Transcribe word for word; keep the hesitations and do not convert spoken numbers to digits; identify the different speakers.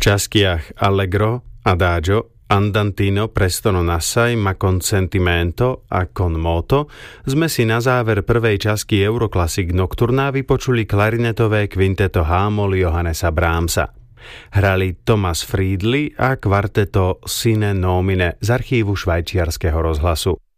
Speaker 1: častiach Allegro, Adagio, Andantino, Prestono assai, ma con sentimento a con moto sme si na záver prvej časti Euroclassic Nocturna vypočuli klarinetové kvinteto H-moll Johannesa Brahmsa. Hrali Thomas Friedli a kvarteto Sine Nomine z archívu švajčiarskeho rozhlasu.